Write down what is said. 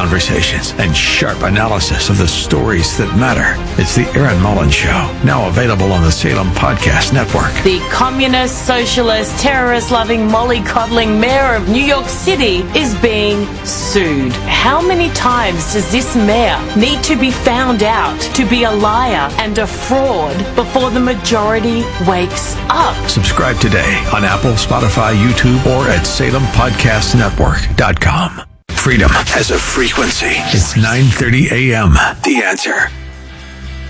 conversations, and sharp analysis of the stories that matter. It's the Aaron Mullins Show, now available on the Salem Podcast Network. The communist, socialist, terrorist-loving, mollycoddling mayor of New York City is being sued. How many times does this mayor need to be found out to be a liar and a fraud before the majority wakes up? Subscribe today on Apple, Spotify, YouTube, or at SalemPodcastNetwork.com. Freedom has a frequency. It's 9:30 a.m. The Answer.